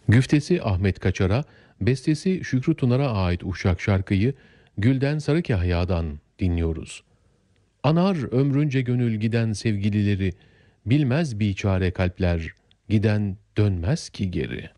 Güftesi Ahmet Kaçar'a, bestesi Şükrü Tunar'a ait Uşak şarkıyı Gülden Sarıkahya'dan dinliyoruz. Anar ömrünce gönül giden sevgilileri, bilmez biçare kalpler, giden dönmez ki geri.